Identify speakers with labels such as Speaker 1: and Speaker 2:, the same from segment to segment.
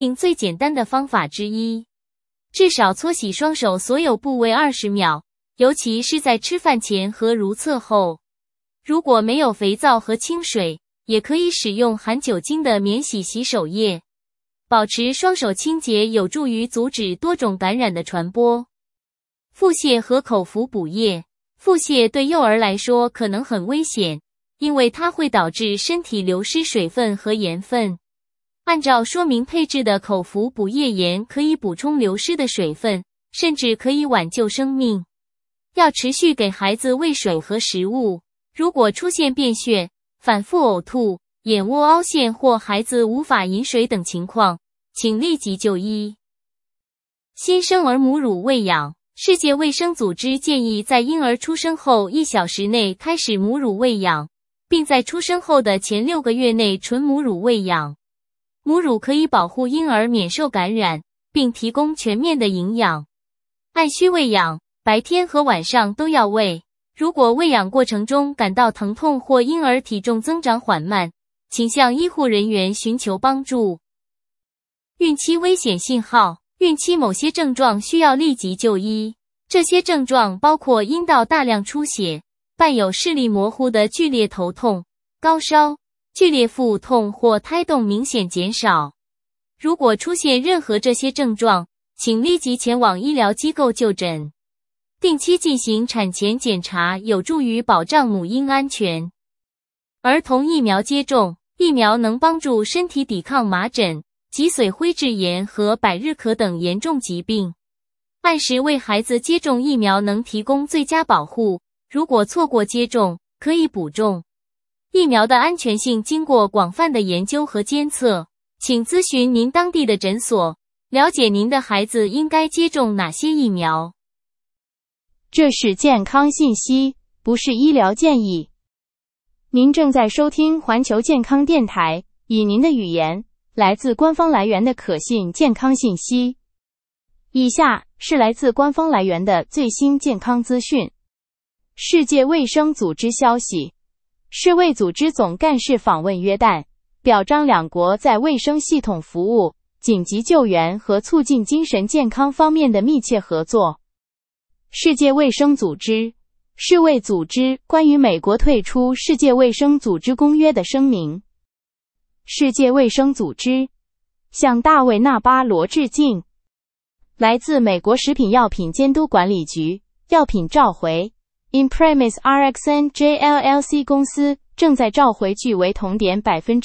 Speaker 1: 最简单的方法之一。至少搓洗双手所有部位20秒，尤其是在吃饭前和如厕后。如果没有肥皂和清水，也可以使用含酒精的免洗洗手液。保持双手清洁有助于阻止多种感染的传播。腹泻和口服补液。腹泻对幼儿来说可能很危险，因为它会导致身体流失水分和盐分。按照说明配置的口服补液盐可以补充流失的水分，甚至可以挽救生命。要持续给孩子喂水和食物。如果出现便血、反复呕吐、眼窝凹陷或孩子无法饮水等情况，请立即就医。新生儿母乳喂养。世界卫生组织建议在婴儿出生后1小时内开始母乳喂养，并在出生后的前6个月内纯母乳喂养。母乳可以保护婴儿免受感染，并提供全面的营养。按需喂养，白天和晚上都要喂。如果喂养过程中感到疼痛或婴儿体重增长缓慢，请向医护人员寻求帮助。孕期危险信号。孕期某些症状需要立即就医，这些症状包括阴道大量出血，伴有视力模糊的剧烈头痛、高烧、剧烈腹痛或胎动明显减少。如果出现任何这些症状，请立即前往医疗机构就诊。定期进行产前检查有助于保障母婴安全。儿童疫苗接种。疫苗能帮助身体抵抗麻疹、脊髓灰质炎和百日咳等严重疾病。按时为孩子接种疫苗能提供最佳保护，如果错过接种，可以补种。疫苗的安全性经过广泛的研究和监测，请咨询您当地的诊所，了解您的孩子应该接种哪些疫苗。
Speaker 2: 这是健康信息，不是医疗建议。您正在收听环球健康电台，以您的语言来自官方来源的可信健康信息。以下是来自官方来源的最新健康资讯。世界卫生组织消息，世卫组织总干事访问约旦，表彰两国在卫生系统服务、紧急救援和促进精神健康方面的密切合作。世界卫生组织，世卫组织关于美国退出世界卫生组织公约的声明。世界卫生组织向大卫·纳巴罗致敬。来自美国食品药品监督管理局，药品召回 Imprimis RxNJ LLC 公司正在召回聚维酮碘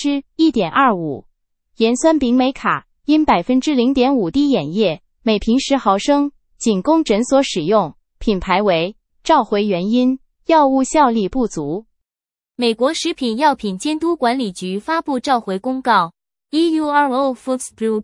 Speaker 2: 1.25%、盐酸丙美卡因 0.5 滴眼液，每瓶10毫升，仅供诊所使用，品牌为。召回原因：药物效力不足。
Speaker 1: 美国食品药品监督管理局发布召回公告 ，EURO Foods Group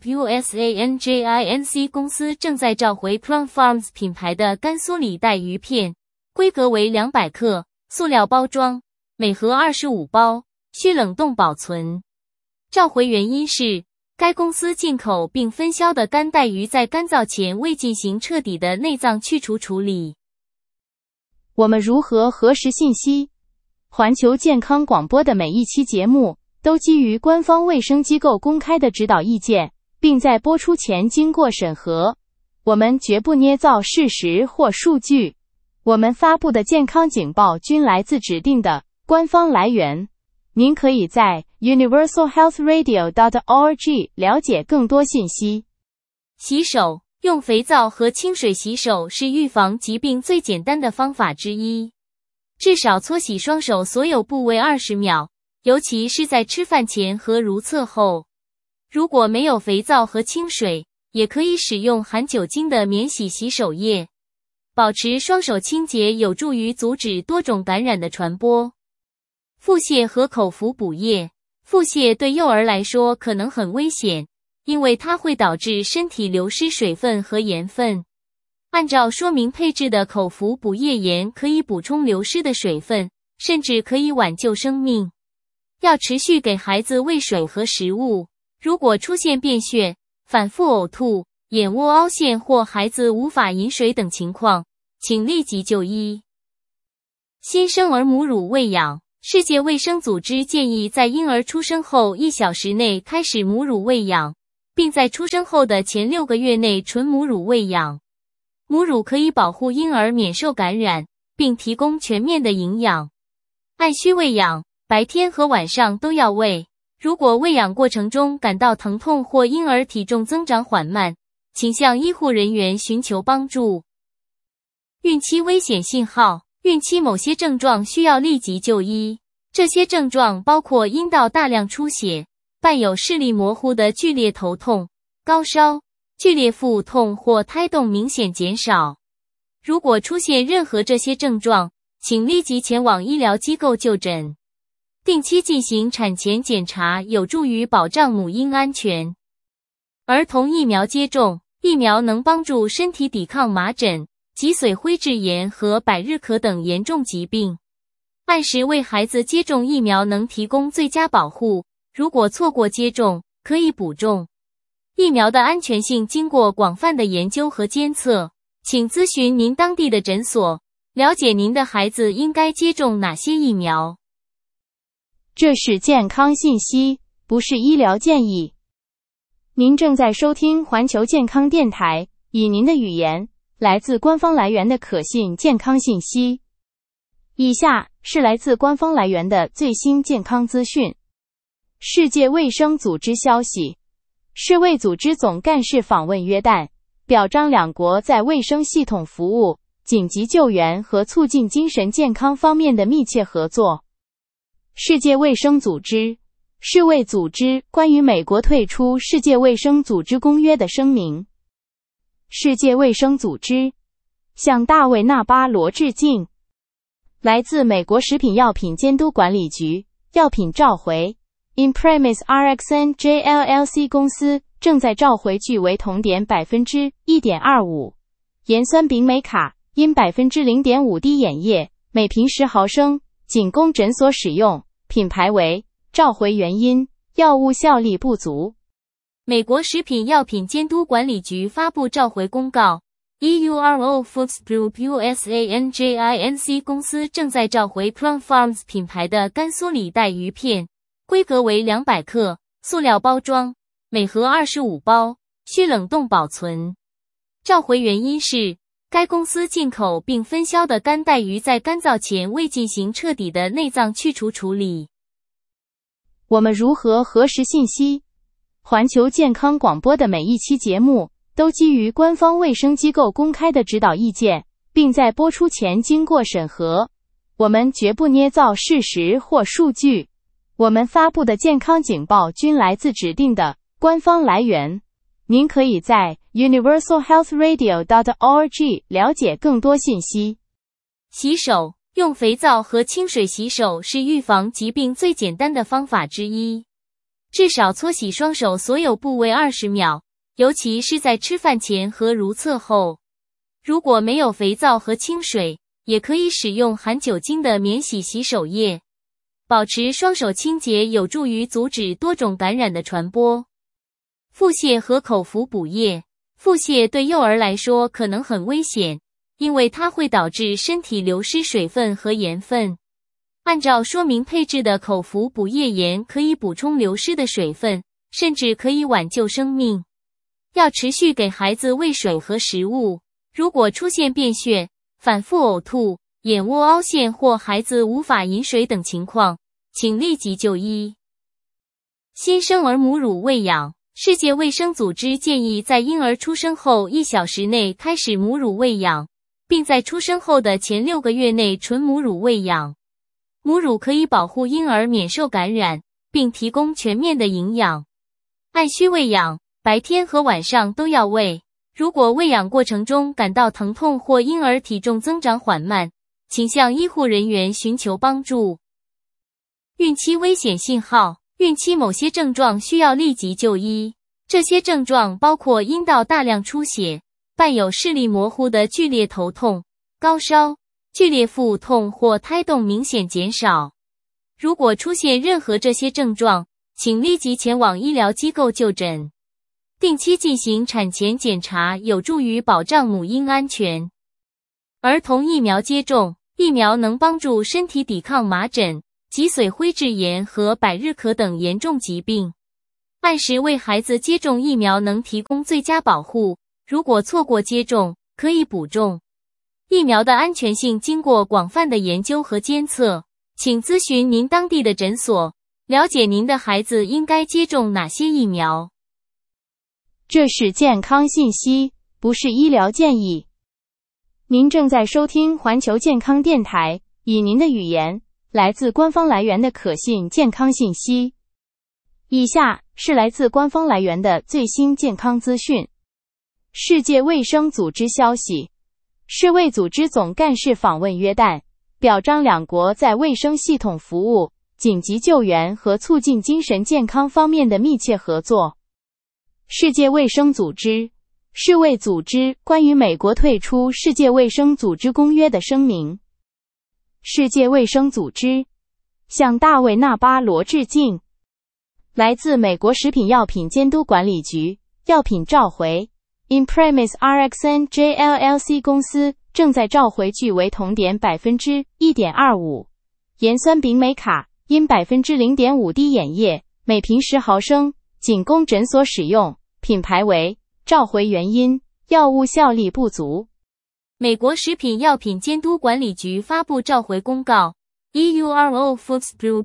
Speaker 1: USANJINC 公司正在召回 Plum Farms 品牌的甘肃里带鱼片，规格为200克，塑料包装，每盒25包，需冷冻保存。召回原因是，该公司进口并分销的干带鱼在干燥前未进行彻底的内脏去除处理。
Speaker 2: 我们如何核实信息？环球健康广播的每一期节目都基于官方卫生机构公开的指导意见，并在播出前经过审核。我们绝不捏造事实或数据。我们发布的健康警报均来自指定的官方来源。您可以在 universalhealthradio.org 了解更多信息。
Speaker 1: 洗手。用肥皂和清水洗手是预防疾病最简单的方法之一。至少搓洗双手所有部位20秒，尤其是在吃饭前和如厕后。如果没有肥皂和清水，也可以使用含酒精的免洗洗手液。保持双手清洁有助于阻止多种感染的传播。腹泻和口服补液。腹泻对幼儿来说可能很危险，因为它会导致身体流失水分和盐分。按照说明配置的口服补液盐可以补充流失的水分，甚至可以挽救生命。要持续给孩子喂水和食物。如果出现便血、反复呕吐、眼窝凹陷或孩子无法饮水等情况，请立即就医。新生儿母乳喂养。世界卫生组织建议在婴儿出生后1小时内开始母乳喂养， 并在出生后的前6个月内纯母乳喂养。母乳可以保护婴儿免受感染，并提供全面的营养。按需喂养，白天和晚上都要喂。如果喂养过程中感到疼痛或婴儿体重增长缓慢，请向医护人员寻求帮助。孕期危险信号，孕期某些症状需要立即就医。这些症状包括阴道大量出血，伴有视力模糊的剧烈头痛、高烧、剧烈腹痛或胎动明显减少。如果出现任何这些症状，请立即前往医疗机构就诊。定期进行产前检查有助于保障母婴安全。儿童疫苗接种，疫苗能帮助身体抵抗麻疹、脊髓灰质炎和百日咳等严重疾病。按时为孩子接种疫苗能提供最佳保护，如果错过接种，可以补种。疫苗的安全性经过广泛的研究和监测，请咨询您当地的诊所，了解您的孩子应该接种哪些疫苗。
Speaker 2: 这是健康信息，不是医疗建议。您正在收听环球健康电台，以您的语言，来自官方来源的可信健康信息。以下是来自官方来源的最新健康资讯。世界卫生组织消息，世卫组织总干事访问约旦，表彰两国在卫生系统服务、紧急救援和促进精神健康方面的密切合作。世界卫生组织，世卫组织关于美国退出世界卫生组织公约的声明。世界卫生组织向大卫·纳巴罗致敬。来自美国食品药品监督管理局，药品召回 Imprimis RxNJ LLC 公司正在召回聚维酮碘 1.25%、盐酸丙美卡因 0.5 滴眼液，每瓶10毫升，仅供诊所使用，品牌为召回原因，药物效力不足。
Speaker 1: 美国食品药品监督管理局发布召回公告， EURO Foods Group USANJINC 公司正在召回 Plum Farms 品牌的干缩里带鱼片，规格为200克，塑料包装，每盒25包，需冷冻保存。召回原因是该公司进口并分销的干带鱼在干燥前未进行彻底的内脏去除处理。
Speaker 2: 我们如何核实信息？环球健康广播的每一期节目都基于官方卫生机构公开的指导意见，并在播出前经过审核。我们绝不捏造事实或数据。我们发布的健康警报均来自指定的官方来源。您可以在 universalhealthradio.org 了解更多信息。
Speaker 1: 洗手，用肥皂和清水洗手是预防疾病最简单的方法之一。至少搓洗双手所有部位20秒，尤其是在吃饭前和如厕后。如果没有肥皂和清水，也可以使用含酒精的免洗洗手液。保持双手清洁有助于阻止多种感染的传播。腹泻和口服补液。腹泻对幼儿来说可能很危险，因为它会导致身体流失水分和盐分。按照说明配置的口服补液盐可以补充流失的水分，甚至可以挽救生命。要持续给孩子喂水和食物。如果出现便血、反复呕吐、眼窝凹陷或孩子无法饮水等情况，请立即就医。新生儿母乳喂养。世界卫生组织建议在婴儿出生后1小时内开始母乳喂养，并在出生后的前6个月内纯母乳喂养。母乳可以保护婴儿免受感染，并提供全面的营养。按需喂养，白天和晚上都要喂。如果喂养过程中感到疼痛或婴儿体重增长缓慢，请向医护人员寻求帮助。孕期危险信号。孕期某些症状需要立即就医。这些症状包括阴道大量出血，伴有视力模糊的剧烈头痛、高烧、剧烈腹痛或胎动明显减少。如果出现任何这些症状，请立即前往医疗机构就诊。定期进行产前检查有助于保障母婴安全。儿童疫苗接种，疫苗能帮助身体抵抗麻疹、脊髓灰质炎和百日咳等严重疾病。 按时为孩子接种疫苗能提供最佳保护，如果错过接种，可以补种。疫苗的安全性经过广泛的研究和监测，请咨询您当地的诊所，了解您的孩子应该接种哪些疫苗。
Speaker 2: 这是健康信息，不是医疗建议。您正在收听环球健康电台，以您的语言，来自官方来源的可信健康信息。以下是来自官方来源的最新健康资讯。世界卫生组织消息，世卫组织总干事访问约旦，表彰两国在卫生系统服务、紧急救援和促进精神健康方面的密切合作。世界卫生组织、世卫组织关于美国退出世界卫生组织公约的声明。世界卫生组织向大卫·纳巴罗致敬。来自美国食品药品监督管理局，药品召回 Imprimis RxNJ LLC 公司正在召回据为铜碘 1.25% 盐酸丙美卡因 0.5 滴眼液，每瓶10毫升，仅供诊所使用，品牌为召回原因，药物效力不足。
Speaker 1: 美国食品药品监督管理局发布召回公告， EURO Foods Group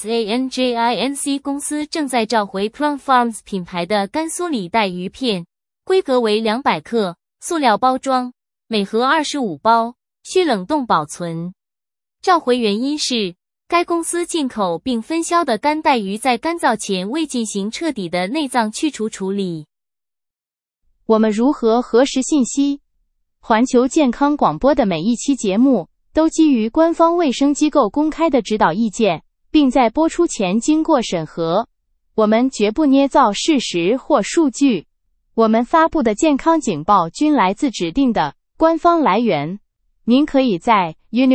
Speaker 1: USANJINC 公司正在召回 Plum Farms 品牌的干酥里带鱼片，规格为200克，塑料包装，每盒25包，需冷冻保存。召回原因是，该公司进口并分销的干带鱼在干燥前未进行彻底的内脏去除处理。
Speaker 2: 我们如何核实信息？环球健康广播的每一期节目都基于官方卫生机构公开的指导意见，并在播出前经过审核。我们绝不捏造事实或数据。我们发布的健康警报均来自指定的官方来源。您可以在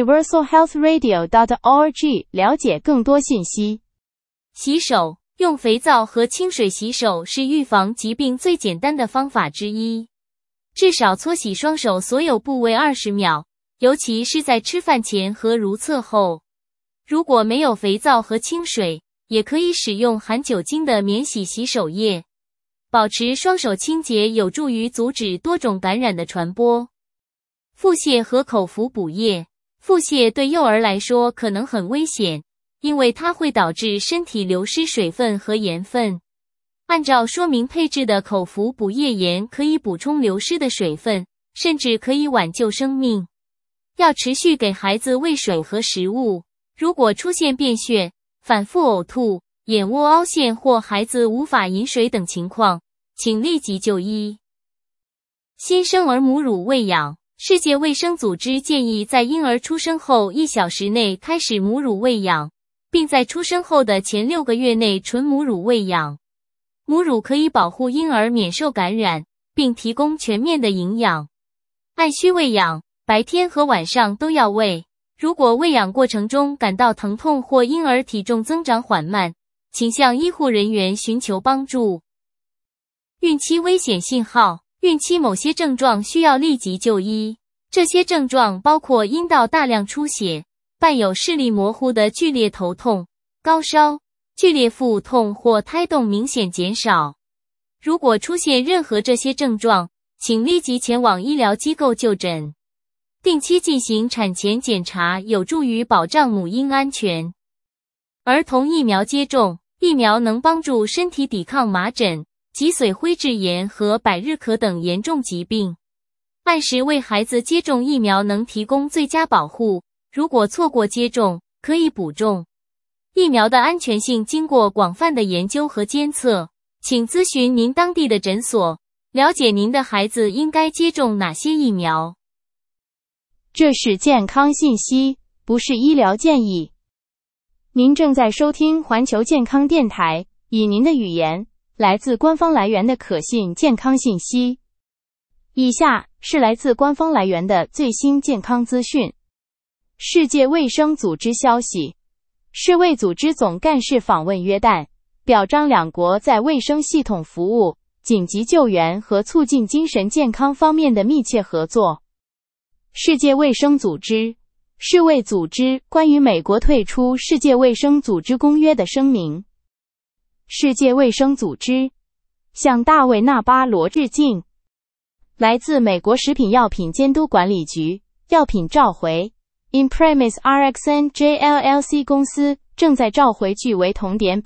Speaker 2: universalhealthradio.org 了解更多信息。
Speaker 1: 洗手，用肥皂和清水洗手是预防疾病最简单的方法之一。至少搓洗双手所有部位20秒，尤其是在吃饭前和如厕后。如果没有肥皂和清水，也可以使用含酒精的免洗洗手液。保持双手清洁有助于阻止多种感染的传播。腹泻和口服补液。腹泻对幼儿来说可能很危险，因为它会导致身体流失水分和盐分。按照说明配置的口服补液盐可以补充流失的水分，甚至可以挽救生命。要持续给孩子喂水和食物。如果出现便血、反复呕吐、眼窝凹陷或孩子无法饮水等情况，请立即就医。新生儿母乳喂养。世界卫生组织建议在婴儿出生后1小时内开始母乳喂养，并在出生后的前6个月内纯母乳喂养。母乳可以保护婴儿免受感染，并提供全面的营养。按需喂养，白天和晚上都要喂。如果喂养过程中感到疼痛或婴儿体重增长缓慢，请向医护人员寻求帮助。孕期危险信号。孕期某些症状需要立即就医，这些症状包括阴道大量出血、伴有视力模糊的剧烈头痛、高烧、剧烈腹痛或胎动明显减少。如果出现任何这些症状，请立即前往医疗机构就诊。定期进行产前检查有助于保障母婴安全。儿童疫苗接种。疫苗能帮助身体抵抗麻疹、脊髓灰质炎和百日咳等严重疾病。按时为孩子接种疫苗能提供最佳保护，如果错过接种，可以补种。疫苗的安全性经过广泛的研究和监测，请咨询您当地的诊所，了解您的孩子应该接种哪些疫苗。
Speaker 2: 这是健康信息，不是医疗建议。您正在收听环球健康电台，以您的语言，来自官方来源的可信健康信息。以下是来自官方来源的最新健康资讯。世界卫生组织消息，世卫组织总干事访问约旦，表彰两国在卫生系统服务、紧急救援和促进精神健康方面的密切合作。世界卫生组织、世卫组织关于美国退出世界卫生组织公约的声明。 世界卫生组织向大卫·纳巴罗致敬。来自美国食品药品监督管理局，药品召回 Imprimis RxNJ LLC 公司正在召回聚维酮碘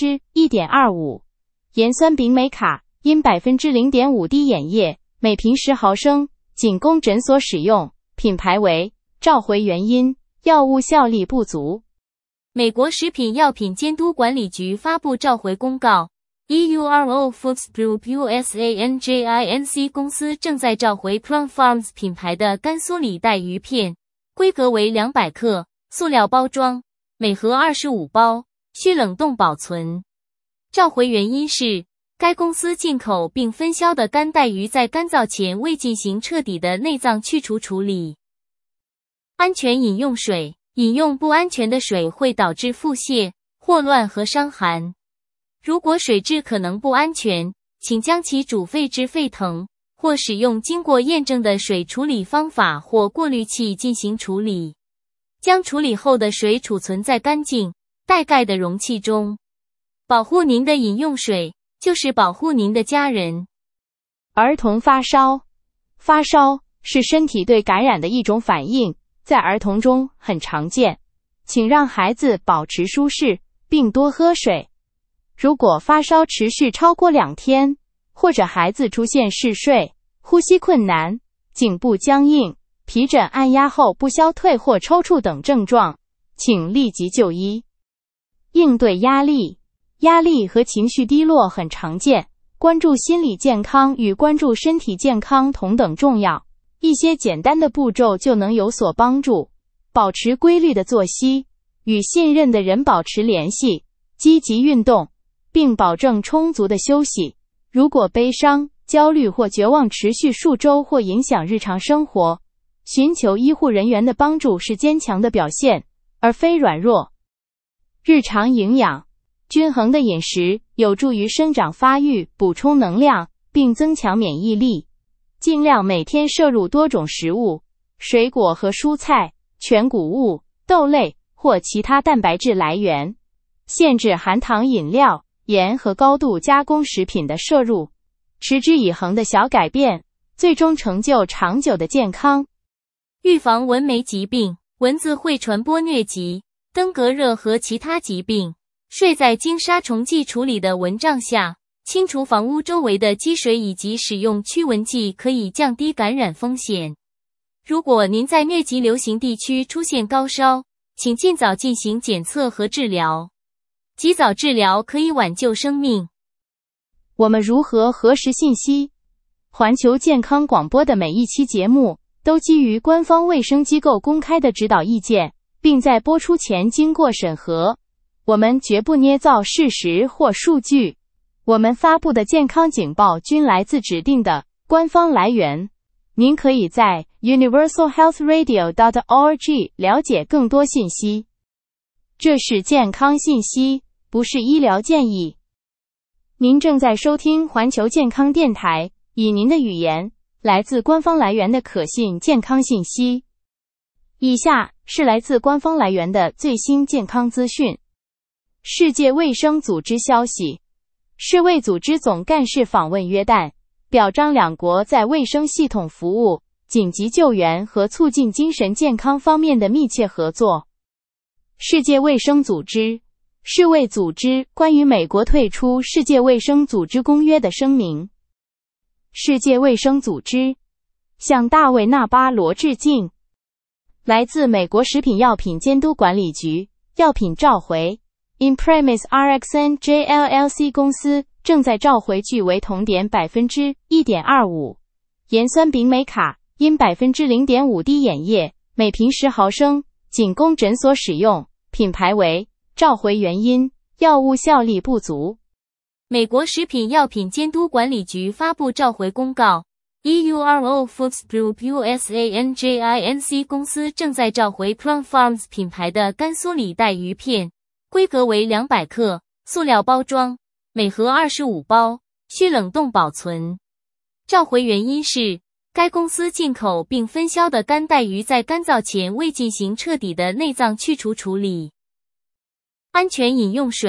Speaker 2: 1.25%、盐酸丙美卡因 0.5 滴眼液，每瓶10毫升，仅供诊所使用，品牌为，召回原因，药物效力不足。
Speaker 1: 美国食品药品监督管理局发布召回公告， EURO Foods Group USANJINC 公司正在召回 Plum Farms 品牌的甘肃里带鱼片，规格为200克，塑料包装，每盒25包，需冷冻保存。召回原因是，该公司进口并分销的干带鱼在干燥前未进行彻底的内脏去除处理。安全饮用水，饮用不安全的水会导致腹泻、霍乱和伤寒。如果水质可能不安全，请将其煮沸至沸腾，或使用经过验证的水处理方法或过滤器进行处理。将处理后的水储存在干净、带盖的容器中。保护您的饮用水，就是保护您的家人。
Speaker 2: 儿童发烧。发烧是身体对感染的一种反应，在儿童中很常见。请让孩子保持舒适，并多喝水。如果发烧持续超过2天，或者孩子出现嗜睡、呼吸困难、颈部僵硬、皮疹按压后不消退或抽搐等症状，请立即就医。应对压力。压力和情绪低落很常见，关注心理健康与关注身体健康同等重要。一些简单的步骤就能有所帮助。保持规律的作息，与信任的人保持联系，积极运动，并保证充足的休息。如果悲伤、焦虑或绝望持续数周或影响日常生活，寻求医护人员的帮助是坚强的表现，而非软弱。日常营养。均衡的饮食有助于生长发育，补充能量，并增强免疫力。尽量每天摄入多种食物，水果和蔬菜、全谷物、豆类或其他蛋白质来源。限制含糖饮料、盐和高度加工食品的摄入。持之以恒的小改变，最终成就长久的健康。
Speaker 1: 预防蚊媒疾病。蚊子会传播疟疾、登革热和其他疾病。睡在经杀虫剂处理的蚊帐下，清除房屋周围的积水以及使用驱蚊剂可以降低感染风险。如果您在疟疾流行地区出现高烧，请尽早进行检测和治疗。及早治疗可以挽救生命。
Speaker 2: 我们如何核实信息？环球健康广播的每一期节目都基于官方卫生机构公开的指导意见，并在播出前经过审核。我们绝不捏造事实或数据。我们发布的健康警报均来自指定的官方来源。您可以在 universalhealthradio.org 了解更多信息。这是健康信息，不是医疗建议。您正在收听环球健康电台，以您的语言，来自官方来源的可信健康信息。以下是来自官方来源的最新健康资讯。世界卫生组织消息，世卫组织总干事访问约旦，表彰两国在卫生系统服务、紧急救援和促进精神健康方面的密切合作。世界卫生组织，世卫组织关于美国退出世界卫生组织公约的声明。世界卫生组织向大卫·纳巴罗致敬。来自美国食品药品监督管理局，药品召回Imprimis RxNJ LLC 公司正在召回聚维酮碘 1.25%、盐酸丙美卡因 0.5 滴眼液，每瓶10毫升，仅供诊所使用，品牌为，召回原因，药物效力不足。
Speaker 1: 美国食品药品监督管理局发布召回公告， EURO Foods Group USANJINC 公司正在召回 Plum Farms 品牌的甘肃里带鱼片，规格为200克，塑料包装，每盒25包，需冷冻保存。召回原因是，该公司进口并分销的干带鱼在干燥前未进行彻底的内脏去除处理。安全饮用水，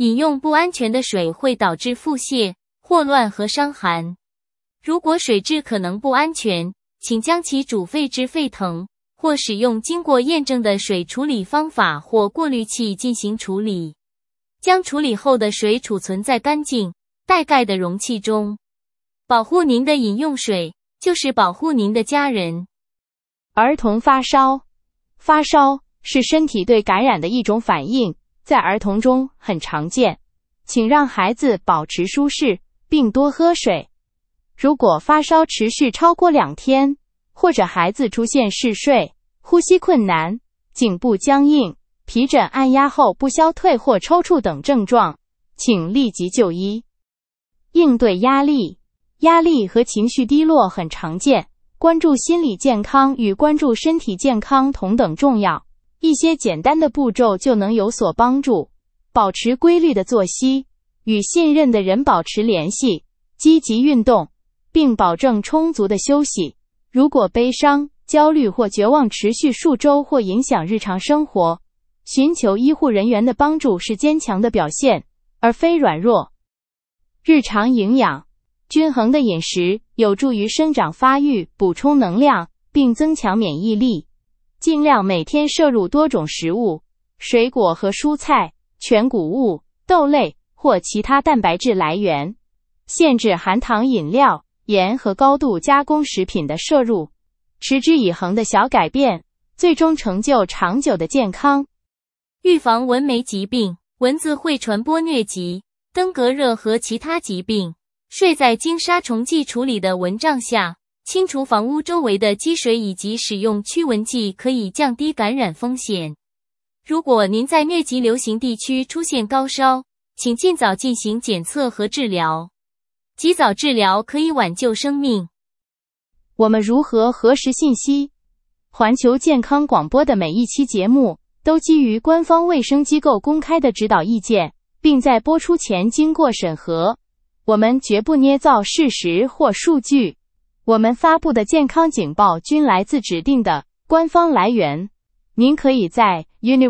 Speaker 1: 饮用不安全的水会导致腹泻、霍乱和伤寒。如果水质可能不安全，请将其煮沸至沸腾，或使用经过验证的水处理方法或过滤器进行处理。将处理后的水储存在干净、带盖的容器中。保护您的饮用水，就是保护您的家人。
Speaker 2: 儿童发烧。发烧是身体对感染的一种反应，在儿童中很常见。请让孩子保持舒适，并多喝水。如果发烧持续超过2天，或者孩子出现嗜睡、呼吸困难、颈部僵硬、皮疹按压后不消退或抽搐等症状，请立即就医。应对压力。压力和情绪低落很常见，关注心理健康与关注身体健康同等重要。一些简单的步骤就能有所帮助。保持规律的作息，与信任的人保持联系，积极运动，并保证充足的休息。如果悲伤、焦虑或绝望持续数周或影响日常生活，寻求医护人员的帮助是坚强的表现，而非软弱。日常营养。均衡的饮食有助于生长发育，补充能量，并增强免疫力。尽量每天摄入多种食物，水果和蔬菜、全谷物、豆类或其他蛋白质来源。限制含糖饮料、盐和高度加工食品的摄入。持之以恒的小改变，最终成就长久的健康。
Speaker 1: 预防蚊媒疾病。蚊子会传播疟疾、登革热和其他疾病。睡在经杀虫剂处理的蚊帐下，清除房屋周围的积水以及使用驱蚊剂可以降低感染风险。如果您在疟疾流行地区出现高烧，请尽早进行检测和治疗。及早治疗可以挽救生命。
Speaker 2: 我们如何核实信息？环球健康广播的每一期节目都基于官方卫生机构公开的指导意见，并在播出前经过审核。我们绝不捏造事实或数据。我们发布的健康警报均来自指定的官方来源。您可以在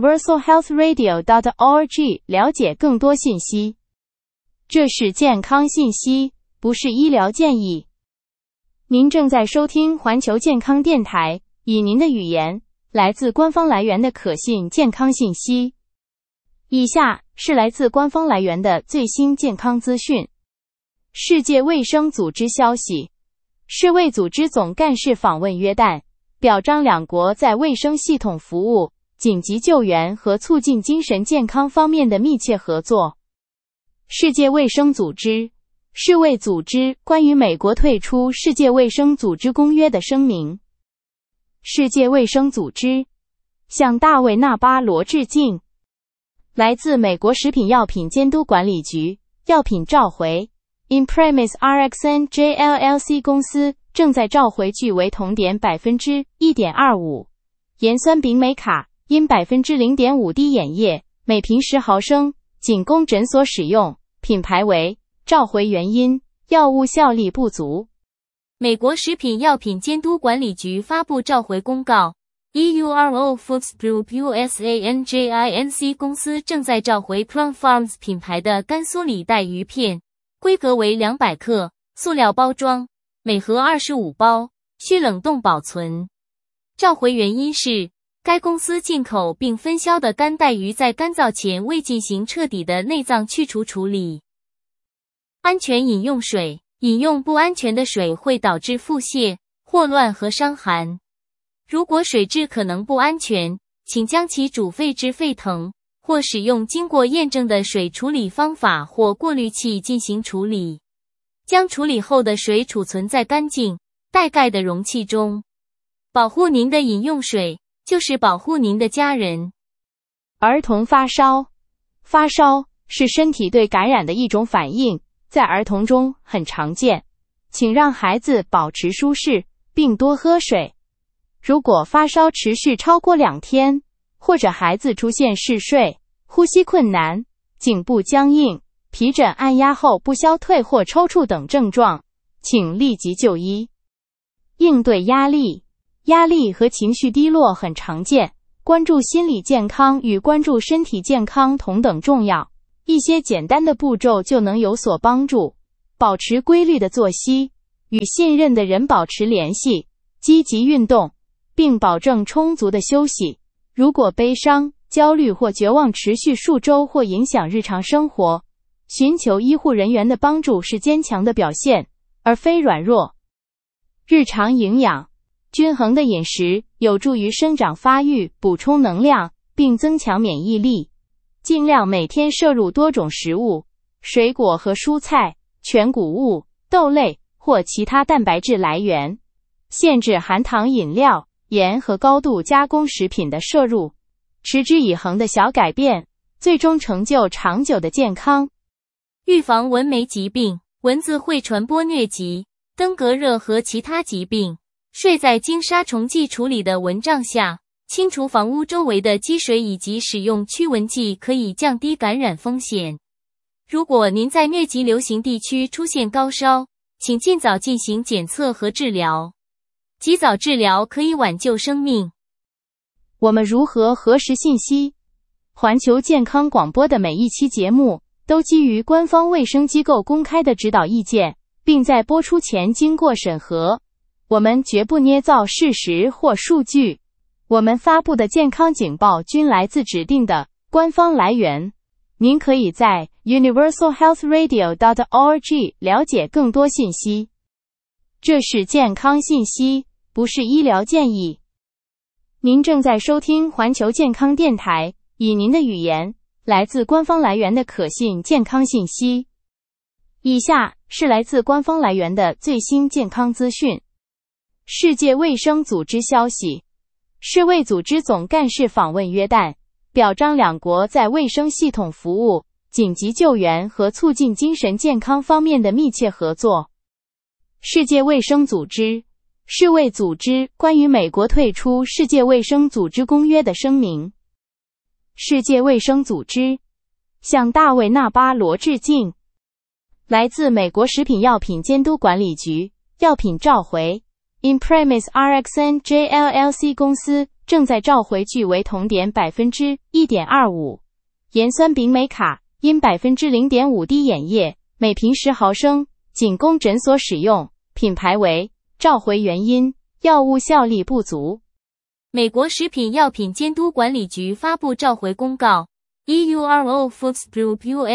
Speaker 2: universalhealthradio.org 了解更多信息。这是健康信息，不是医疗建议。您正在收听环球健康电台，以您的语言，来自官方来源的可信健康信息。以下是来自官方来源的最新健康资讯。世界卫生组织消息，世卫组织总干事访问约旦，表彰两国在卫生系统服务、紧急救援和促进精神健康方面的密切合作。世界卫生组织，世卫组织关于美国退出世界卫生组织公约的声明。世界卫生组织向大卫·纳巴罗致敬。来自美国食品药品监督管理局，药品召回。Imprimis RxNJ LLC 公司正在召回据为酮碘 1.25% 盐酸丙美卡，因 0.5 滴眼液，每瓶10毫升，仅供诊所使用，品牌为。召回原因：药物效力不足。
Speaker 1: 美国食品药品监督管理局发布召回公告。EURO Foods Group USANJINC 公司正在召回 Plum Farms 品牌的干酥里带鱼片，规格为200克，塑料包装，每盒25包，需冷冻保存。召回原因是，该公司进口并分销的干带鱼在干燥前未进行彻底的内脏去除处理。安全饮用水。饮用不安全的水会导致腹泻、霍乱和伤寒。如果水质可能不安全，请将其煮沸至沸腾，或使用经过验证的水处理方法或过滤器进行处理。将处理后的水储存在干净、带盖的容器中。保护您的饮用水，就是保护您的家人。
Speaker 2: 儿童发烧。发烧是身体对感染的一种反应，在儿童中很常见。请让孩子保持舒适，并多喝水。如果发烧持续超过2天，或者孩子出现嗜睡、呼吸困难、颈部僵硬、皮疹按压后不消退或抽搐等症状，请立即就医。应对压力。压力和情绪低落很常见，关注心理健康与关注身体健康同等重要。 一些简单的步骤就能有所帮助。保持规律的作息，与信任的人保持联系，积极运动，并保证充足的休息。如果悲伤、焦虑或绝望持续数周或影响日常生活，寻求医护人员的帮助是坚强的表现，而非软弱。日常营养，均衡的饮食有助于生长发育，补充能量，并增强免疫力。尽量每天摄入多种食物，水果和蔬菜、全谷物、豆类或其他蛋白质来源。限制含糖饮料、盐和高度加工食品的摄入。持之以恒的小改变，最终成就长久的健康。
Speaker 1: 预防蚊媒疾病。蚊子会传播疟疾、登革热和其他疾病。睡在经杀虫剂处理的蚊帐下，清除房屋周围的积水以及使用驱蚊剂可以降低感染风险。如果您在疟疾流行地区出现高烧，请尽早进行检测和治疗。及早治疗可以挽救生命。
Speaker 2: 我们如何核实信息？环球健康广播的每一期节目都基于官方卫生机构公开的指导意见，并在播出前经过审核。我们绝不捏造事实或数据。我们发布的健康警报均来自指定的官方来源。您可以在 universalhealthradio.org 了解更多信息。这是健康信息，不是医疗建议。您正在收听环球健康电台，以您的语言，来自官方来源的可信健康信息。以下是来自官方来源的最新健康资讯。世界卫生组织消息，世卫组织总干事访问约旦，表彰两国在卫生系统服务、紧急救援和促进精神健康方面的密切合作。世界卫生组织，世卫组织关于美国退出世界卫生组织公约的声明。世界卫生组织向大卫·纳巴罗致敬。来自美国食品药品监督管理局，药品召回 Imprimis RxNJ LLC 公司正在召回聚维酮碘 1.25%、盐酸丙美卡因 0.5 滴眼液，每瓶10毫升，仅供诊所使用，品牌为。召回原因：药物效力不足。
Speaker 1: 美国食品药品监督管理局发布召回公告 ，EURO Foods Group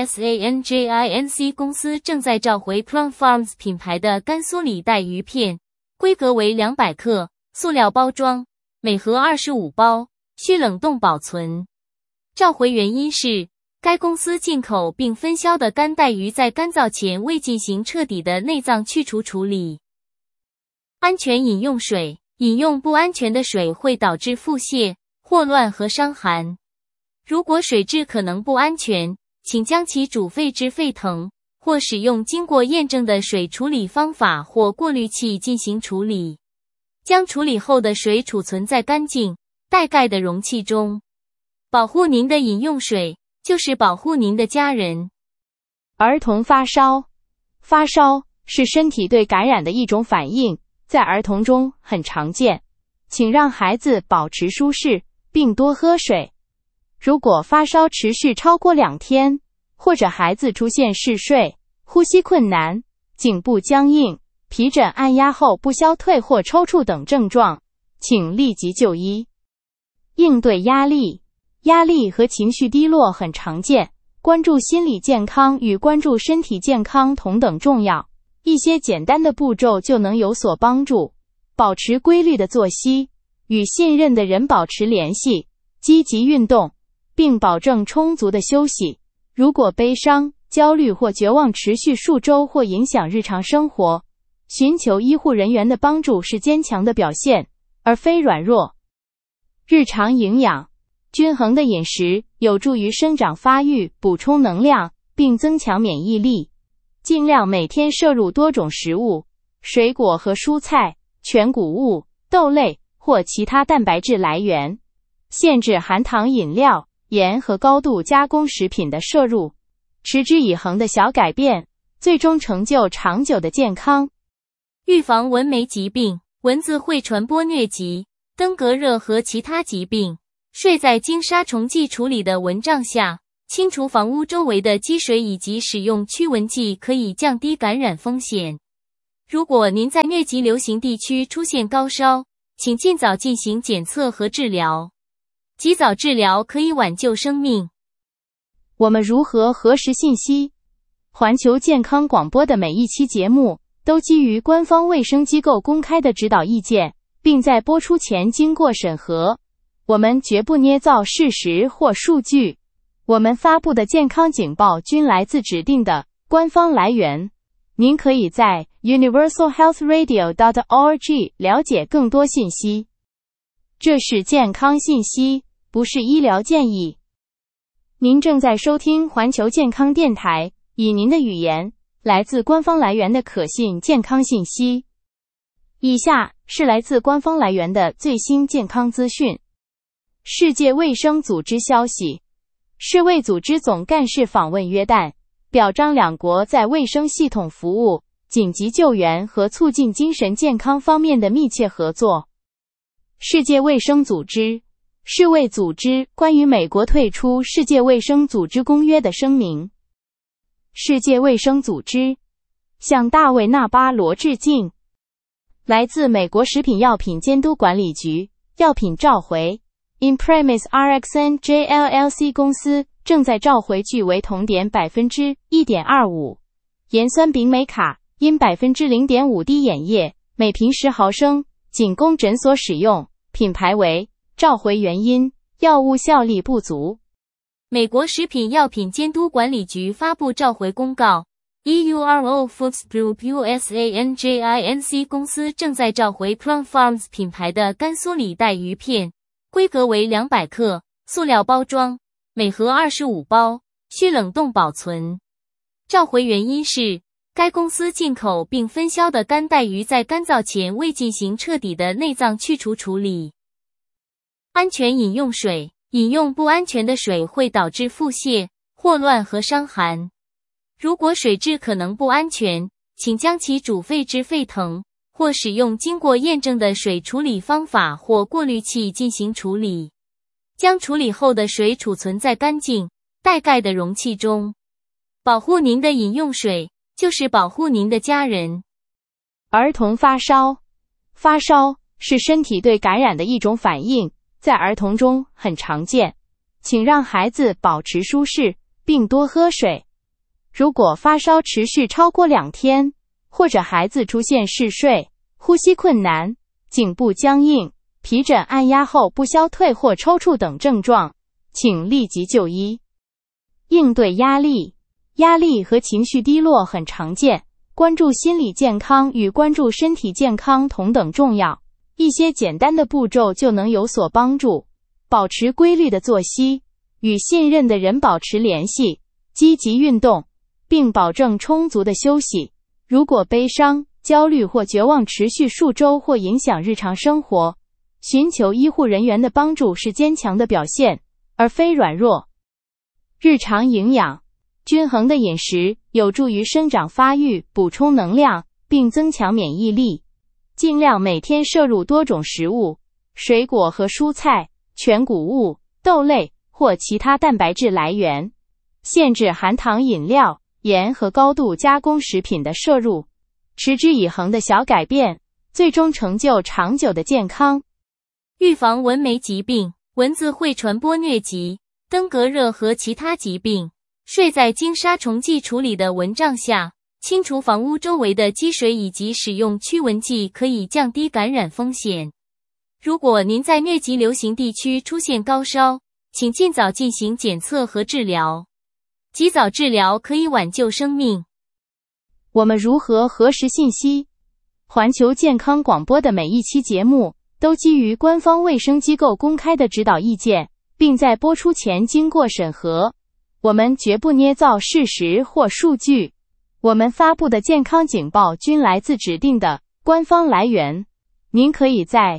Speaker 1: USANJINC 公司正在召回 Plum Farms 品牌的甘肃里带鱼片，规格为200克，塑料包装，每盒25包，需冷冻保存。召回原因是，该公司进口并分销的干带鱼在干燥前未进行彻底的内脏去除处理。安全饮用水，饮用不安全的水会导致腹泻、霍乱和伤寒。如果水质可能不安全，请将其煮沸至沸腾，或使用经过验证的水处理方法或过滤器进行处理。将处理后的水储存在干净、带盖的容器中。保护您的饮用水，就是保护您的家人。
Speaker 2: 儿童发烧，发烧是身体对感染的一种反应，在儿童中很常见，请让孩子保持舒适，并多喝水。如果发烧持续超过2天，或者孩子出现嗜睡、呼吸困难、颈部僵硬、皮疹按压后不消退或抽搐等症状，请立即就医。应对压力，压力和情绪低落很常见，关注心理健康与关注身体健康同等重要。一些简单的步骤就能有所帮助。保持规律的作息，与信任的人保持联系，积极运动，并保证充足的休息。如果悲伤、焦虑或绝望持续数周或影响日常生活，寻求医护人员的帮助是坚强的表现，而非软弱。日常营养，均衡的饮食有助于生长发育，补充能量，并增强免疫力。尽量每天摄入多种食物，水果和蔬菜、全谷物、豆类或其他蛋白质来源。限制含糖饮料、盐和高度加工食品的摄入。持之以恒的小改变，最终成就长久的健康。
Speaker 1: 预防蚊媒疾病。蚊子会传播疟疾、登革热和其他疾病。睡在经杀虫剂处理的蚊帐下， 清除房屋周围的积水以及使用驱蚊剂可以降低感染风险。如果您在疟疾流行地区出现高烧，请尽早进行检测和治疗。及早治疗可以挽救生命。
Speaker 2: 我们如何核实信息？环球健康广播的每一期节目都基于官方卫生机构公开的指导意见，并在播出前经过审核。我们绝不捏造事实或数据。我们发布的健康警报均来自指定的官方来源。您可以在 universalhealthradio.org 了解更多信息。这是健康信息，不是医疗建议。您正在收听环球健康电台，以您的语言，来自官方来源的可信健康信息。以下是来自官方来源的最新健康资讯。世界卫生组织消息，世卫组织总干事访问约旦，表彰两国在卫生系统服务、紧急救援和促进精神健康方面的密切合作。世界卫生组织，世卫组织关于美国退出世界卫生组织公约的声明。世界卫生组织向大卫·纳巴罗致敬。来自美国食品药品监督管理局，药品召回 Imprimis RxNJ LLC 公司正在召回聚维酮碘 1.25%、盐酸丙美卡因 0.5 滴眼液，每瓶10毫升，仅供诊所使用，品牌为召回原因，药物效力不足。
Speaker 1: 美国食品药品监督管理局发布召回公告 EURO Foods Group USANJINC 公司正在召回 Plum Farms 品牌的干酥里带鱼片，规格为200克，塑料包装，每盒25包，需冷冻保存。召回原因是该公司进口并分销的干带鱼在干燥前未进行彻底的内脏去除处理。安全饮用水，饮用不安全的水会导致腹泻、霍乱和伤寒。如果水质可能不安全，请将其煮沸至沸腾，或使用经过验证的水处理方法或过滤器进行处理。将处理后的水储存在干净、带盖的容器中。保护您的饮用水，就是保护您的家人。
Speaker 2: 儿童发烧，发烧是身体对感染的一种反应，在儿童中很常见。请让孩子保持舒适，并多喝水。如果发烧持续超过2天，或者孩子出现嗜睡、呼吸困难、颈部僵硬、皮疹按压后不消退或抽搐等症状，请立即就医。应对压力，压力和情绪低落很常见，关注心理健康与关注身体健康同等重要。一些简单的步骤就能有所帮助。保持规律的作息，与信任的人保持联系，积极运动，并保证充足的休息。如果悲伤、焦虑或绝望持续数周或影响日常生活，寻求医护人员的帮助是坚强的表现，而非软弱。日常营养，均衡的饮食有助于生长发育，补充能量，并增强免疫力。尽量每天摄入多种食物，水果和蔬菜、全谷物、豆类或其他蛋白质来源。限制含糖饮料、盐和高度加工食品的摄入。持之以恒的小改变，最终成就长久的健康。
Speaker 1: 预防蚊媒疾病，蚊子会传播疟疾、登革热和其他疾病。睡在经杀虫剂处理的蚊帐下，清除房屋周围的积水以及使用驱蚊剂可以降低感染风险。如果您在疟疾流行地区出现高烧，请尽早进行检测和治疗。及早治疗可以挽救生命。
Speaker 2: 我们如何核实信息？环球健康广播的每一期节目都基于官方卫生机构公开的指导意见，并在播出前经过审核。我们绝不捏造事实或数据。我们发布的健康警报均来自指定的官方来源。您可以在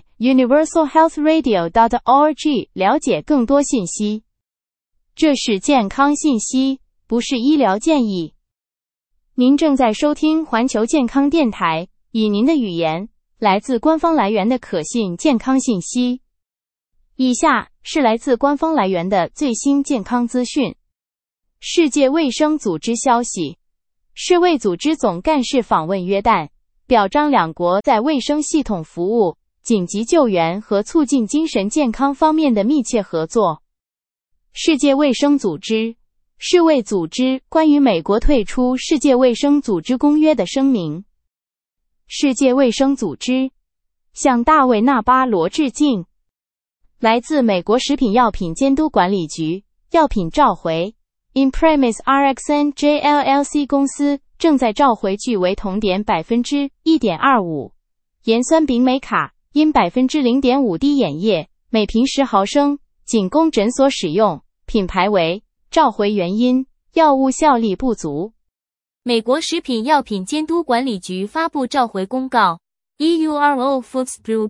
Speaker 2: universalhealthradio.org 了解更多信息。这是健康信息，不是医疗建议。您正在收听环球健康电台，以您的语言，来自官方来源的可信健康信息。以下是来自官方来源的最新健康资讯。 世界卫生组织消息，世卫组织总干事访问约旦，表彰两国在卫生系统服务、紧急救援和促进精神健康方面的密切合作。世界卫生组织、世卫组织关于美国退出世界卫生组织公约的声明。世界卫生组织向大卫·纳巴罗致敬。来自美国食品药品监督管理局，药品召回 Imprimis RxNJ LLC 公司正在召回据为铜碘 1.25% 盐酸丙美卡因 0.5 滴眼液，每瓶10毫升，仅供诊所使用，品牌为召回原因：药物效力不足。
Speaker 1: 美国食品药品监督管理局发布召回公告， EURO Foods Group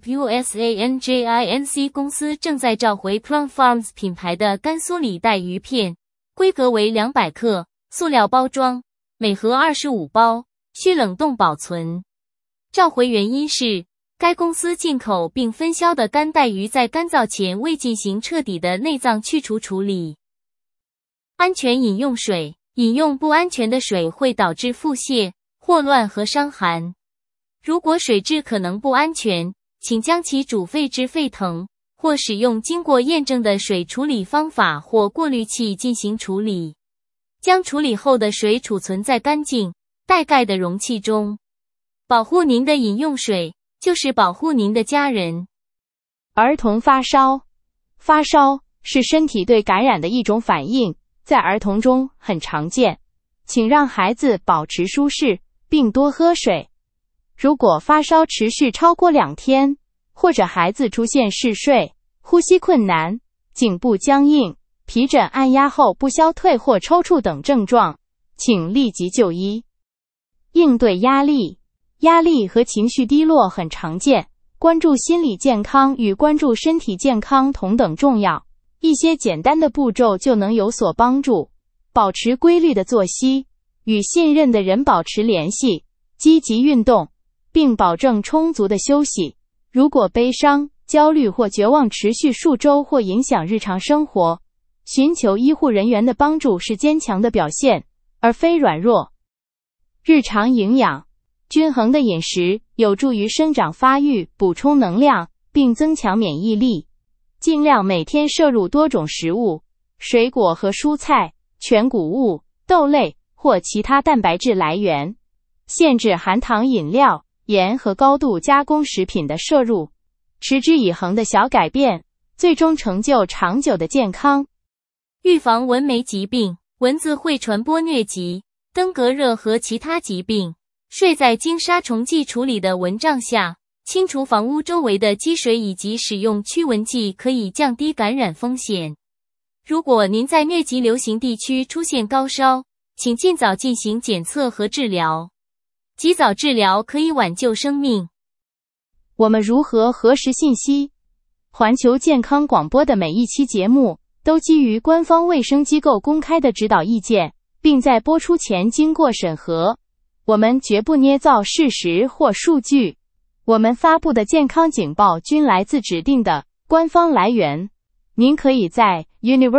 Speaker 1: USANJINC 公司正在召回 Plum Farms 品牌的干酥里带鱼片，规格为200克，塑料包装，每盒25包，需冷冻保存。召回原因是，该公司进口并分销的干带鱼在干燥前未进行彻底的内脏去除处理。安全饮用水，饮用不安全的水会导致腹泻、霍乱和伤寒。如果水质可能不安全，请将其煮沸至沸腾，或使用经过验证的水处理方法或过滤器进行处理。将处理后的水储存在干净、带盖的容器中。保护您的饮用水，就是保护您的家人。
Speaker 2: 儿童发烧，发烧是身体对感染的一种反应，在儿童中很常见，请让孩子保持舒适，并多喝水。如果发烧持续超过2天，或者孩子出现嗜睡、呼吸困难、颈部僵硬、皮疹按压后不消退或抽搐等症状，请立即就医。应对压力，压力和情绪低落很常见，关注心理健康与关注身体健康同等重要。一些简单的步骤就能有所帮助。保持规律的作息，与信任的人保持联系，积极运动，并保证充足的休息。如果悲伤、焦虑或绝望持续数周或影响日常生活，寻求医护人员的帮助是坚强的表现，而非软弱。日常营养，均衡的饮食有助于生长发育，补充能量，并增强免疫力。尽量每天摄入多种食物，水果和蔬菜、全谷物、豆类或其他蛋白质来源。限制含糖饮料、盐和高度加工食品的摄入。持之以恒的小改变，最终成就长久的健康。
Speaker 1: 预防蚊媒疾病，蚊子会传播疟疾、登革热和其他疾病。睡在经杀虫剂处理的蚊帐下，清除房屋周围的积水以及使用驱蚊剂可以降低感染风险。如果您在疟疾流行地区出现高烧，请尽早进行检测和治疗。及早治疗可以挽救生命。
Speaker 2: 我们如何核实信息？环球健康广播的每一期节目都基于官方卫生机构公开的指导意见，并在播出前经过审核。我们绝不捏造事实或数据。我们发布的健康警报均来自指定的官方来源。您可以在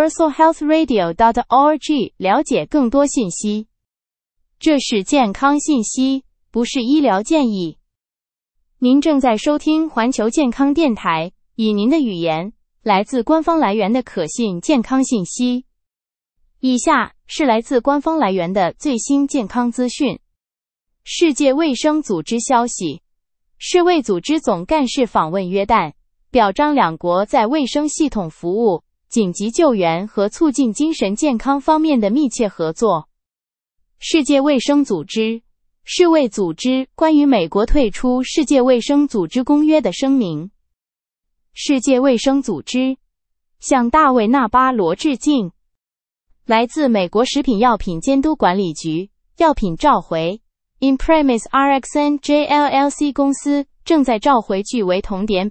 Speaker 2: universalhealthradio.org 了解更多信息。这是健康信息，不是医疗建议。您正在收听环球健康电台，以您的语言，来自官方来源的可信健康信息。以下是来自官方来源的最新健康资讯。世界卫生组织消息，世卫组织总干事访问约旦，表彰两国在卫生系统服务、紧急救援和促进精神健康方面的密切合作。世界卫生组织、世卫组织关于美国退出世界卫生组织公约的声明。世界卫生组织向大卫·纳巴罗致敬。来自美国食品药品监督管理局，药品召回 Imprimis RxNJ LLC 公司正在召回据为铜碘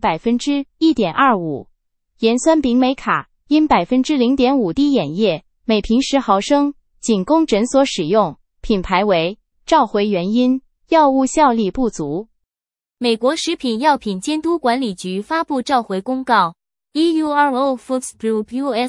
Speaker 2: 1.25% 盐酸丙美卡因 0.5 滴眼液，每瓶10毫升，仅供诊所使用，品牌为召回原因：药物效力不足。
Speaker 1: 美国食品药品监督管理局发布召回公告， EURO Foods Group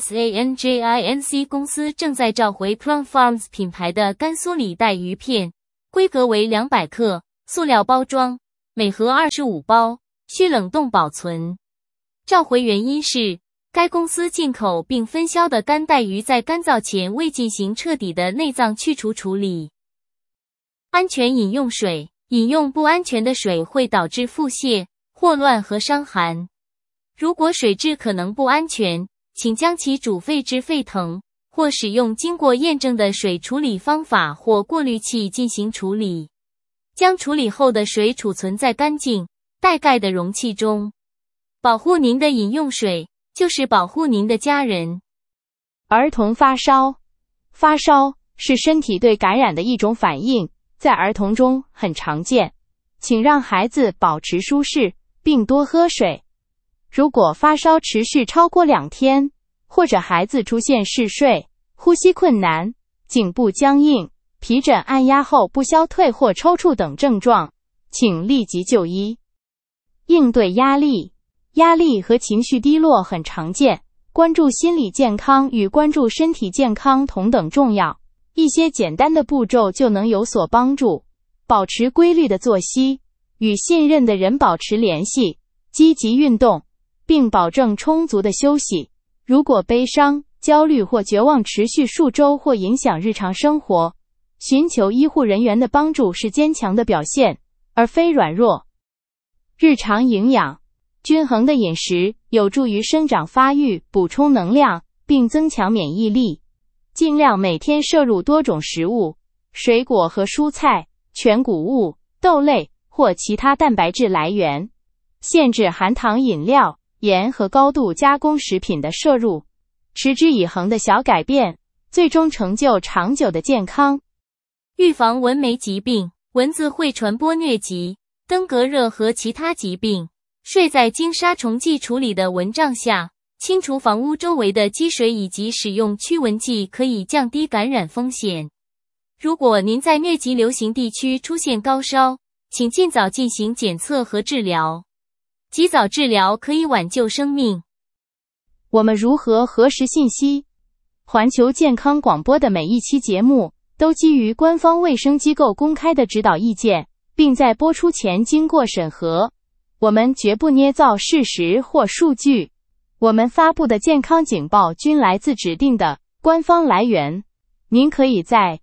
Speaker 1: USANJINC 公司正在召回 Plum Farms 品牌的甘肃里带鱼片，规格为200克，塑料包装，每盒25包，需冷冻保存。召回原因是，该公司进口并分销的干带鱼在干燥前未进行彻底的内脏去除处理。安全饮用水，饮用不安全的水会导致腹泻、霍乱和伤寒。如果水质可能不安全，请将其煮沸至沸腾，或使用经过验证的水处理方法或过滤器进行处理。将处理后的水储存在干净、带盖的容器中。保护您的饮用水，就是保护您的家人。
Speaker 2: 儿童发烧。发烧是身体对感染的一种反应，在儿童中很常见。请让孩子保持舒适，并多喝水。如果发烧持续超过2天，或者孩子出现嗜睡、呼吸困难、颈部僵硬、皮疹按压后不消退或抽搐等症状，请立即就医。应对压力。压力和情绪低落很常见，关注心理健康与关注身体健康同等重要。一些简单的步骤就能有所帮助。保持规律的作息，与信任的人保持联系，积极运动，并保证充足的休息。如果悲伤、焦虑或绝望持续数周或影响日常生活，寻求医护人员的帮助是坚强的表现，而非软弱。日常营养。均衡的饮食有助于生长发育，补充能量，并增强免疫力。尽量每天摄入多种食物，水果和蔬菜、全谷物、豆类或其他蛋白质来源。限制含糖饮料、盐和高度加工食品的摄入。持之以恒的小改变，最终成就长久的健康。
Speaker 1: 预防蚊媒疾病。蚊子会传播疟疾、登革热和其他疾病。睡在经杀虫剂处理的蚊帐下，清除房屋周围的积水以及使用驱蚊剂可以降低感染风险。如果您在疟疾流行地区出现高烧，请尽早进行检测和治疗。及早治疗可以挽救生命。
Speaker 2: 我们如何核实信息？环球健康广播的每一期节目都基于官方卫生机构公开的指导意见，并在播出前经过审核。我们绝不捏造事实或数据。我们发布的健康警报均来自指定的官方来源。您可以在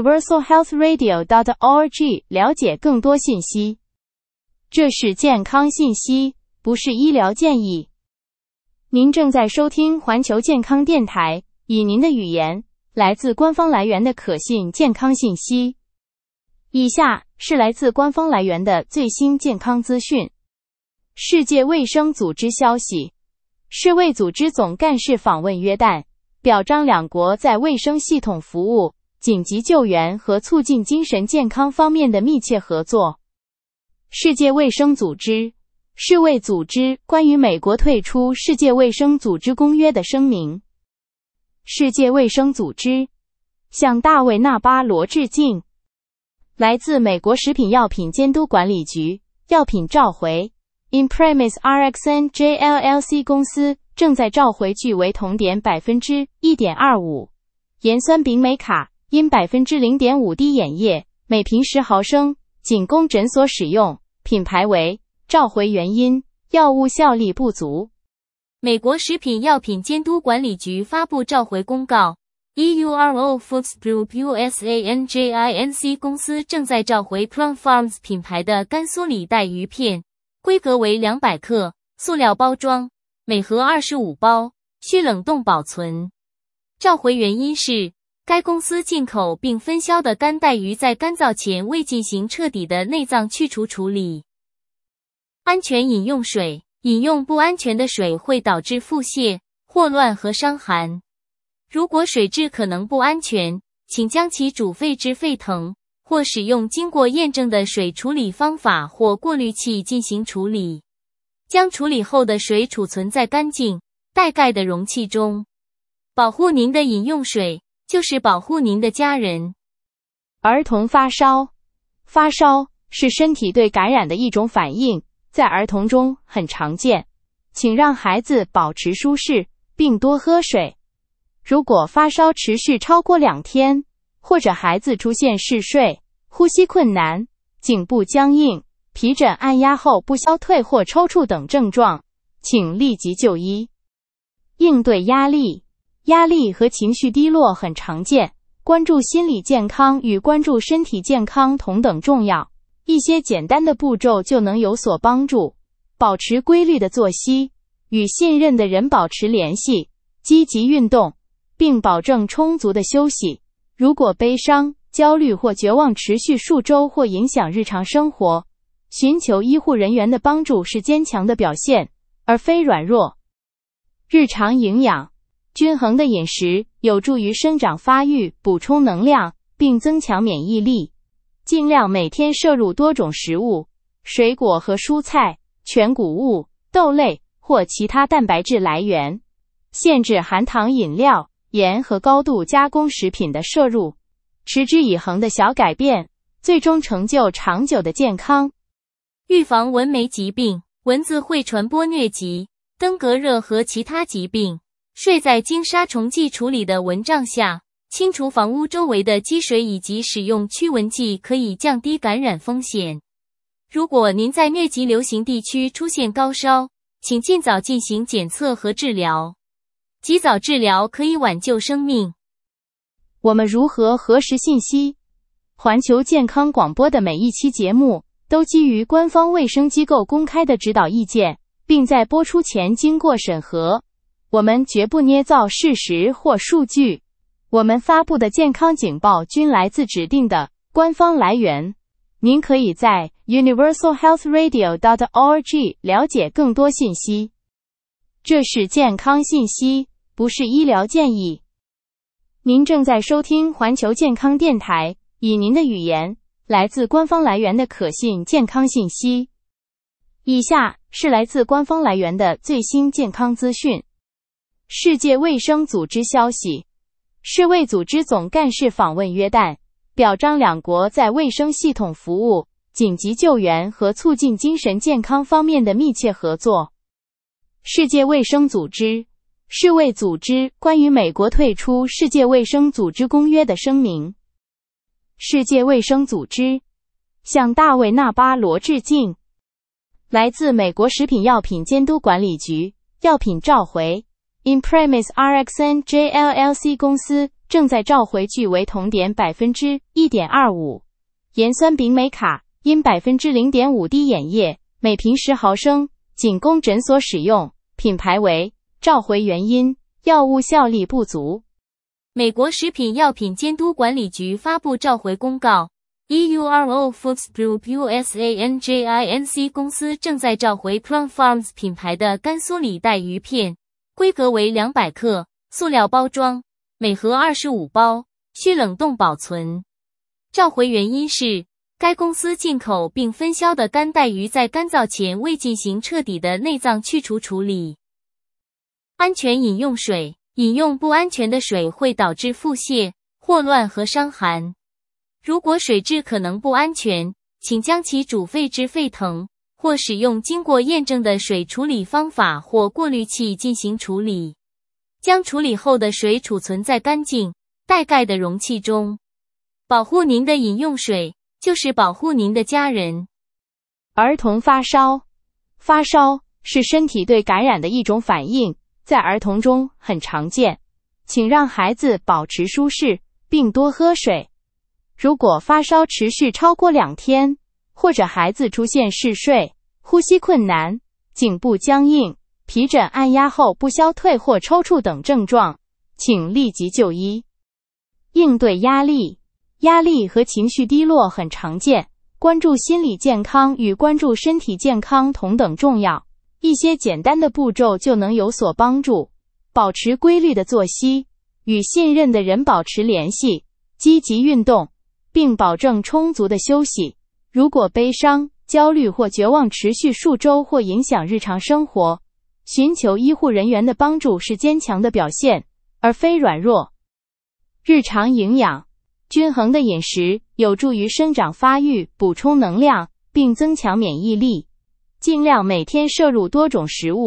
Speaker 2: universalhealthradio.org 了解更多信息。这是健康信息，不是医疗建议。您正在收听环球健康电台，以您的语言，来自官方来源的可信健康信息。以下是来自官方来源的最新健康资讯。世界卫生组织消息，世卫组织总干事访问约旦，表彰两国在卫生系统服务、紧急救援和促进精神健康方面的密切合作。世界卫生组织，世卫组织关于美国退出世界卫生组织公约的声明。世界卫生组织向大卫·纳巴罗致敬。来自美国食品药品监督管理局，药品召回。Imprimis RxNJ LLC 公司正在召回聚维酮碘 1.25% 盐酸丙美卡因 0.5 滴眼液，每瓶10毫升，仅供诊所使用，品牌为。召回原因：药物效力不足。
Speaker 1: 美国食品药品监督管理局发布召回公告。EURO Foods Group USANJINC 公司正在召回 Plum Farms 品牌的甘肃里带鱼片，规格为200克，塑料包装，每盒25包，需冷冻保存。召回原因是，该公司进口并分销的干带鱼在干燥前未进行彻底的内脏去除处理。安全饮用水，饮用不安全的水会导致腹泻、霍乱和伤寒。如果水质可能不安全，请将其煮沸至沸腾，或使用经过验证的水处理方法或过滤器进行处理。将处理后的水储存在干净、带盖的容器中。保护您的饮用水，就是保护您的家人。
Speaker 2: 儿童发烧。发烧是身体对感染的一种反应，在儿童中很常见。 请让孩子保持舒适，并多喝水。如果发烧持续超过2天，或者孩子出现嗜睡、呼吸困难、颈部僵硬、皮疹按压后不消退或抽搐等症状，请立即就医。应对压力。压力和情绪低落很常见，关注心理健康与关注身体健康同等重要。一些简单的步骤就能有所帮助。保持规律的作息，与信任的人保持联系，积极运动，并保证充足的休息。如果悲伤、焦虑或绝望持续数周或影响日常生活，寻求医护人员的帮助是坚强的表现，而非软弱。日常营养。均衡的饮食有助于生长发育，补充能量，并增强免疫力。尽量每天摄入多种食物，水果和蔬菜、全谷物、豆类或其他蛋白质来源。限制含糖饮料、盐和高度加工食品的摄入。持之以恒的小改变，最终成就长久的健康。
Speaker 1: 预防蚊媒疾病。蚊子会传播疟疾、登革热和其他疾病。睡在经杀虫剂处理的蚊帐下，清除房屋周围的积水以及使用驱蚊剂可以降低感染风险。如果您在疟疾流行地区出现高烧，请尽早进行检测和治疗。及早治疗可以挽救生命。
Speaker 2: 我们如何核实信息？环球健康广播的每一期节目都基于官方卫生机构公开的指导意见，并在播出前经过审核。我们绝不捏造事实或数据。我们发布的健康警报均来自指定的官方来源。您可以在 universalhealthradio.org 了解更多信息。这是健康信息，不是医疗建议。您正在收听环球健康电台，以您的语言，来自官方来源的可信健康信息。以下是来自官方来源的最新健康资讯。世界卫生组织消息，世卫组织总干事访问约旦，表彰两国在卫生系统服务、紧急救援和促进精神健康方面的密切合作。世界卫生组织，世卫组织关于美国退出世界卫生组织公约的声明。世界卫生组织向大卫·纳巴罗致敬。来自美国食品药品监督管理局，药品召回。Imprimis RxNJ LLC 公司正在召回据为酮碘 1.25% 盐酸丙美卡因 0.5 滴眼液，每瓶10毫升，仅供诊所使用，品牌为。召回原因：药物效力不足。
Speaker 1: 美国食品药品监督管理局发布召回公告。EURO Foods Group USANJINC 公司正在召回 Plum Farms 品牌的干酥里带鱼片，规格为200克，塑料包装，每盒25包，需冷冻保存。召回原因是，该公司进口并分销的干带鱼在干燥前未进行彻底的内脏去除处理。安全饮用水。饮用不安全的水会导致腹泻、霍乱和伤寒。如果水质可能不安全，请将其煮沸至沸腾，或使用经过验证的水处理方法或过滤器进行处理。将处理后的水储存在干净、带盖的容器中。保护您的饮用水，就是保护您的家人。
Speaker 2: 儿童发烧。发烧是身体对感染的一种反应，在儿童中很常见。请让孩子保持舒适，并多喝水。如果发烧持续超过2天，或者孩子出现嗜睡、呼吸困难、颈部僵硬、皮疹按压后不消退或抽搐等症状，请立即就医。应对压力。压力和情绪低落很常见，关注心理健康与关注身体健康同等重要。一些简单的步骤就能有所帮助。保持规律的作息，与信任的人保持联系，积极运动，并保证充足的休息。如果悲伤、焦虑或绝望持续数周或影响日常生活，寻求医护人员的帮助是坚强的表现，而非软弱。日常营养。均衡的饮食有助于生长发育，补充能量，并增强免疫力。尽量每天摄入多种食物，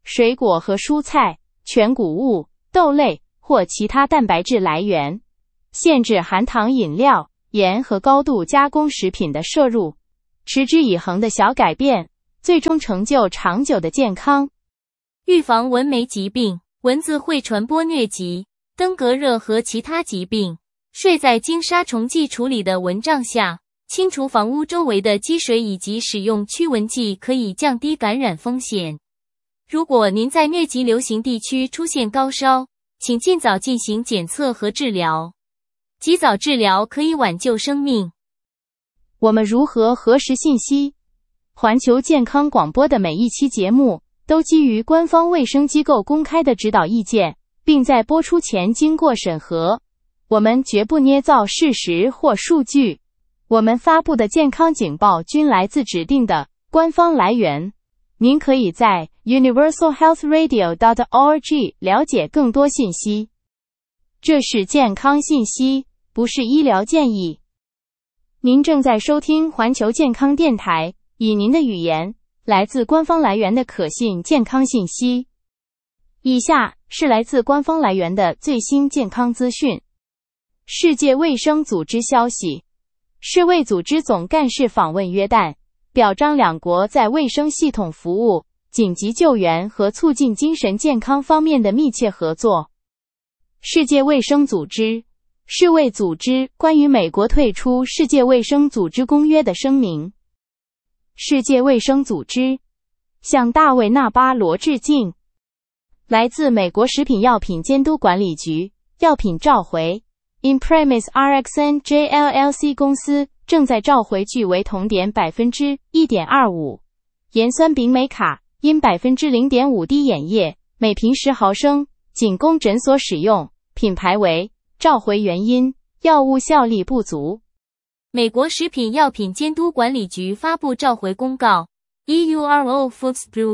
Speaker 2: 水果和蔬菜、全谷物、豆类或其他蛋白质来源，限制含糖饮料、盐和高度加工食品的摄入，持之以恒的小改变，最终成就长久的健康。
Speaker 1: 预防蚊媒疾病。蚊子会传播疟疾、登革热和其他疾病。睡在经杀虫剂处理的蚊帐下，清除房屋周围的积水以及使用驱蚊剂可以降低感染风险。如果您在疟疾流行地区出现高烧，请尽早进行检测和治疗。及早治疗可以挽救生命。
Speaker 2: 我们如何核实信息？环球健康广播的每一期节目都基于官方卫生机构公开的指导意见，并在播出前经过审核。我们绝不捏造事实或数据。我们发布的健康警报均来自指定的官方来源。您可以在 universalhealthradio.org 了解更多信息。这是健康信息，不是医疗建议。您正在收听环球健康电台，以您的语言来自官方来源的可信健康信息。以下是来自官方来源的最新健康资讯。世界卫生组织消息，世卫组织总干事访问约旦，表彰两国在卫生系统服务、紧急救援和促进精神健康方面的密切合作。世界卫生组织，世卫组织关于美国退出世界卫生组织公约的声明。世界卫生组织向大卫·纳巴罗致敬。来自美国食品药品监督管理局，药品召回 Imprimis RxNJ LLC 公司正在召回聚维酮碘 1.25%、盐酸丙美卡因 0.5 滴眼液，每瓶10毫升，仅供诊所使用，品牌为召回原因：药物效力不足。
Speaker 1: 美国食品药品监督管理局发布召回公告 EURO Foods Group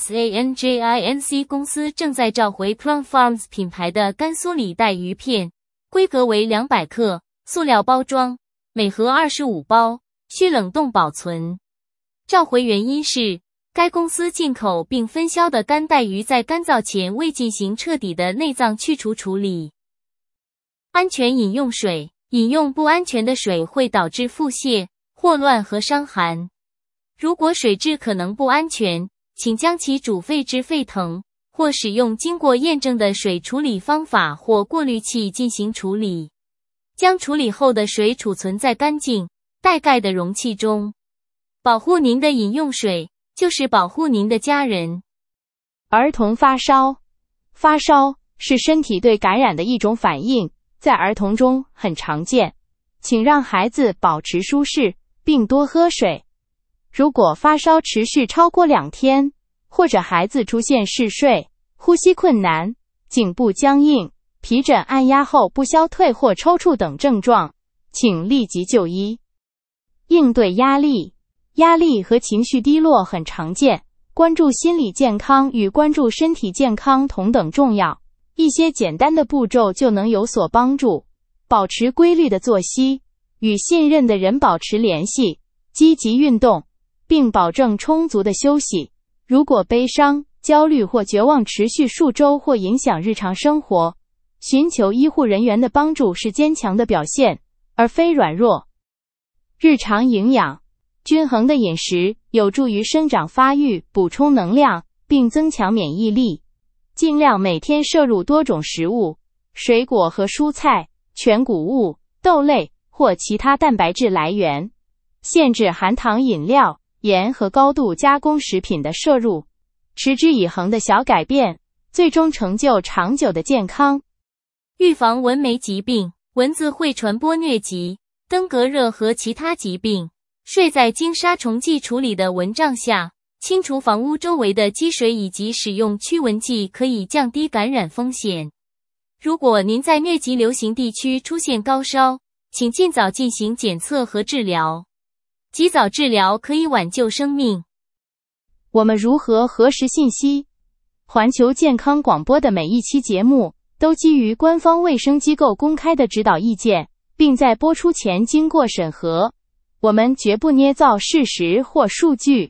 Speaker 1: USANJINC 公司正在召回 Plum Farms 品牌的甘肃里带鱼片，规格为200克，塑料包装，每盒25包，需冷冻保存。召回原因是该公司进口并分销的干带鱼在干燥前未进行彻底的内脏去除处理。安全饮用水，饮用不安全的水会导致腹泻、霍乱和伤寒。如果水质可能不安全，请将其煮沸至沸腾，或使用经过验证的水处理方法或过滤器进行处理。将处理后的水储存在干净、带盖的容器中。保护您的饮用水，就是保护您的家人。
Speaker 2: 儿童发烧，发烧是身体对感染的一种反应，在儿童中很常见。请让孩子保持舒适，并多喝水。如果发烧持续超过2天，或者孩子出现嗜睡、呼吸困难、颈部僵硬、皮疹按压后不消退或抽搐等症状，请立即就医。应对压力，压力和情绪低落很常见，关注心理健康与关注身体健康同等重要。一些简单的步骤就能有所帮助。保持规律的作息，与信任的人保持联系，积极运动，并保证充足的休息。如果悲伤、焦虑或绝望持续数周或影响日常生活，寻求医护人员的帮助是坚强的表现，而非软弱。日常营养，均衡的饮食有助于生长发育，补充能量，并增强免疫力。尽量每天摄入多种食物，水果和蔬菜、全谷物、豆类或其他蛋白质来源。限制含糖饮料、盐和高度加工食品的摄入。持之以恒的小改变，最终成就长久的健康。
Speaker 1: 预防蚊媒疾病。蚊子会传播疟疾、登革热和其他疾病。睡在经杀虫剂处理的蚊帐下，清除房屋周围的积水以及使用驱蚊剂可以降低感染风险。如果您在疟疾流行地区出现高烧，请尽早进行检测和治疗。及早治疗可以挽救生命。
Speaker 2: 我们如何核实信息？环球健康广播的每一期节目都基于官方卫生机构公开的指导意见，并在播出前经过审核。我们绝不捏造事实或数据。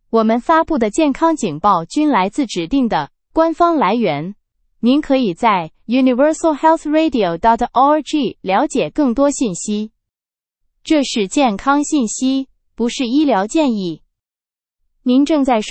Speaker 2: 我们发布的健康警报均来自指定的官方来源。您可以在 universalhealthradio.org 了解更多信息。这是健康信息，不是医疗建议。您正在收